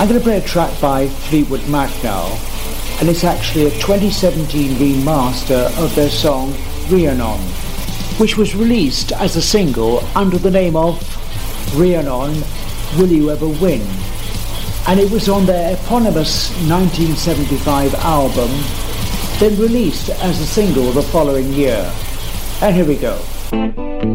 I'm going to play a track by Fleetwood Mac now, and it's actually a 2017 remaster of their song Rhiannon, which was released as a single under the name of Rhiannon, Will You Ever Win? And it was on their eponymous 1975 album, then released as a single the following year. And here we go.